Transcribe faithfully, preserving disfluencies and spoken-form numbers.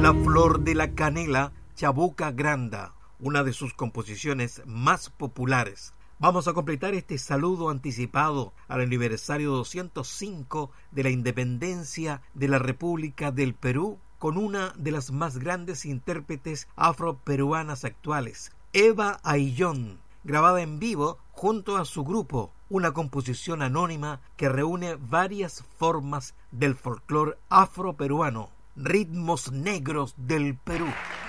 La flor de la canela, Chabuca Granda, una de sus composiciones más populares. Vamos a completar este saludo anticipado al aniversario doscientos cinco de la independencia de la República del Perú con una de las más grandes intérpretes afroperuanas actuales, Eva Ayllón, grabada en vivo junto a su grupo, una composición anónima que reúne varias formas del folclore afroperuano, ritmos negros del Perú.